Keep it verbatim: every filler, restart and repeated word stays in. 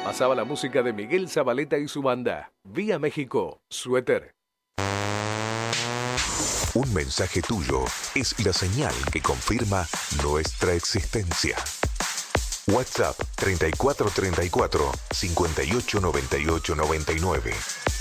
Pasaba la música de Miguel Zabaleta y su banda. Vía México, Suéter. Un mensaje tuyo es la señal que confirma nuestra existencia. WhatsApp treinta y cuatro treinta y cuatro, cincuenta y ocho noventa y ocho noventa y nueve.